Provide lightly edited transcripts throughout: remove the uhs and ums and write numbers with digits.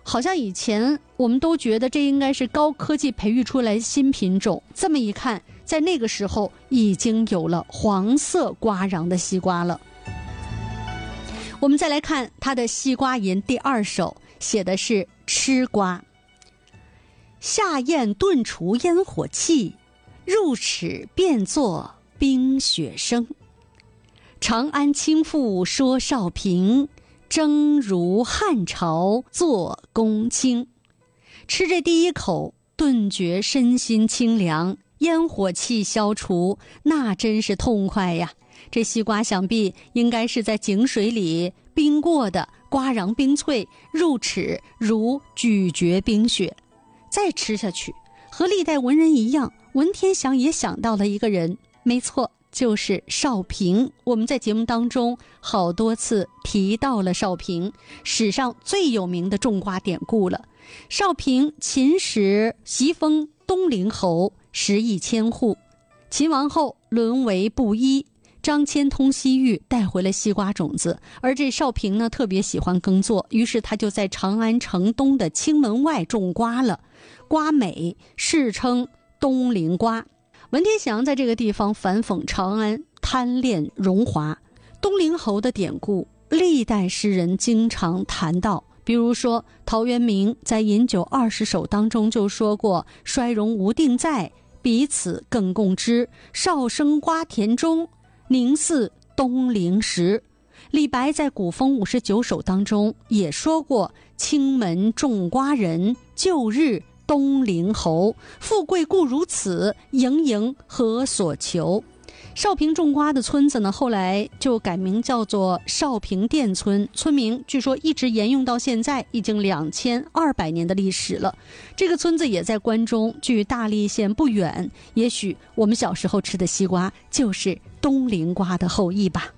好像以前我们都觉得这应该是高科技培育出来新品种，这么一看，在那个时候已经有了黄色瓜瓤的西瓜了。我们再来看他的《西瓜吟》第2首，写的是吃瓜。下咽顿除烟火气，入齿变作冰雪声。长安清妇说少平，蒸如汉朝做公卿。吃这第一口，顿觉身心清凉，烟火气消除，那真是痛快呀。这西瓜想必应该是在井水里冰过的，瓜瓤冰脆，入齿如咀嚼冰雪。再吃下去，和历代文人一样，文天祥也想到了一个人，没错，就是少平。我们在节目当中好多次提到了少平，史上最有名的种瓜典故了。少平秦时袭封东陵侯，食邑千户。秦王后沦为布衣，张骞通西域，带回了西瓜种子。而这少平呢，特别喜欢耕作，于是他就在长安城东的青门外种瓜了。瓜美，世称东陵瓜。文天祥在这个地方反讽长安贪恋荣华。东陵侯的典故，历代诗人经常谈到。比如说陶渊明在《饮酒20首》当中就说过：衰荣无定在，彼此更共之。少生瓜田中，宁似东陵石。李白在《古风59首》当中也说过：青门种瓜人，旧日东陵侯。富贵固如此，营营何所求。少平种瓜的村子呢，后来就改名叫做少平店村，村名据说一直沿用到现在，已经2200年的历史了。这个村子也在关中，距大荔县不远。也许我们小时候吃的西瓜就是东陵瓜的后裔吧。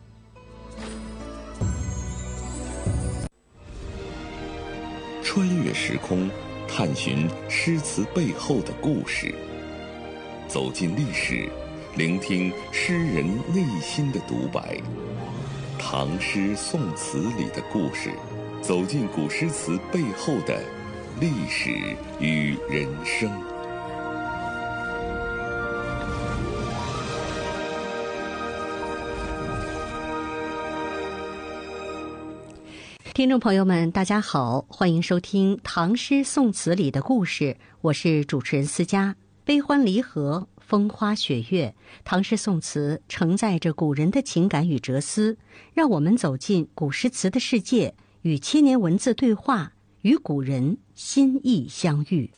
穿越时空，探寻诗词背后的故事，走进历史，聆听诗人内心的独白。唐诗宋词里的故事，走进古诗词背后的历史与人生。 听众朋友们大家好，欢迎收听唐诗宋词里的故事，我是主持人思佳。悲欢离合，风花雪月，唐诗宋词承载着古人的情感与哲思，让我们走进古诗词的世界，与千年文字对话，与古人心意相遇。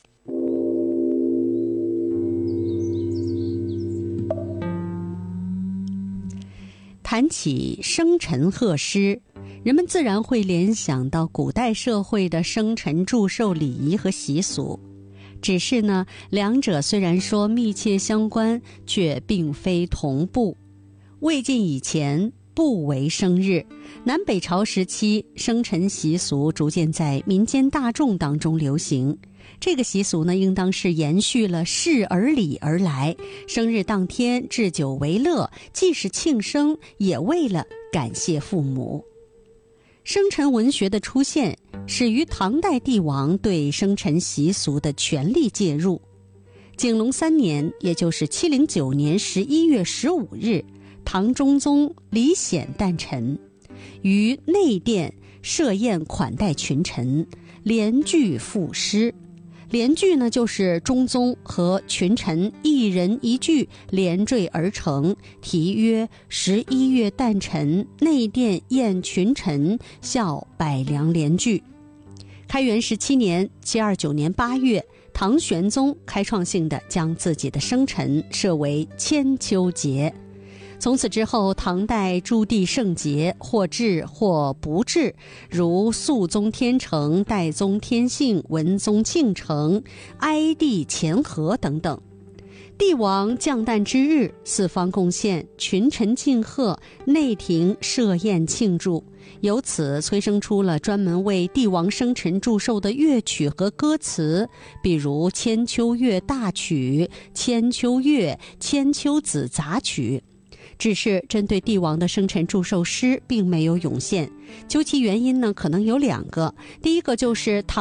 谈起生辰贺诗，人们自然会联想到古代社会的生辰祝寿礼仪和习俗。只是呢，两者虽然说密切相关，却并非同步。魏晋以前不为生日，南北朝时期生辰习俗逐渐在民间大众当中流行。这个习俗呢，应当是延续了事而礼而来，生日当天置酒为乐，既是庆生，也为了感谢父母。生辰文学的出现始于唐代帝王对生辰习俗的全力介入。景隆3年，也就是709年11月15日，唐中宗李显诞辰，于内殿设宴款待群臣，连句赋诗。连句呢，就是中宗和群臣一人一句连缀而成，题曰11月诞辰，内殿宴群臣，效百良连句。开元17年729年8月，唐玄宗开创性的将自己的生辰设为千秋节。从此之后，唐代诸帝圣节或至或不至，如肃宗天成、代宗天幸、文宗庆成、哀帝乾和等等。帝王降诞之日，四方贡献，群臣敬贺，内廷设宴庆祝，由此催生出了专门为帝王生辰祝寿的乐曲和歌词，比如千秋乐大曲、千秋乐、千秋子杂曲。只是针对帝王的生辰祝寿诗并没有涌现，究其原因呢，可能有2个。第一个就是唐